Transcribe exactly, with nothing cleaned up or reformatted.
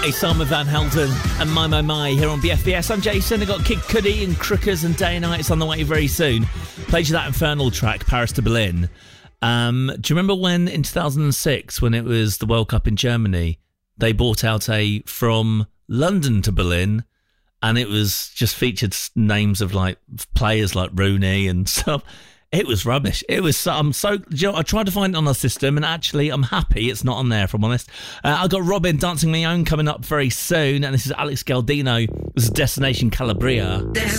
Osama Van Helden and My My My here on B F B S. I'm Jason. I've got Kid Cudi and Crookers and Day and Night. It's on the way very soon. Played you that infernal track, Paris to Berlin. Um, do you remember when in two thousand six, when it was the World Cup in Germany, they brought out a From London to Berlin, and it was just featured names of like players like Rooney and stuff. It was rubbish. It was so, I'm so, you know, I tried to find it on our system, and actually I'm happy it's not on there, if I'm honest. Uh, I've got Robin Dancing My Own coming up very soon, and this is Alex Galdino. This is Destination Calabria.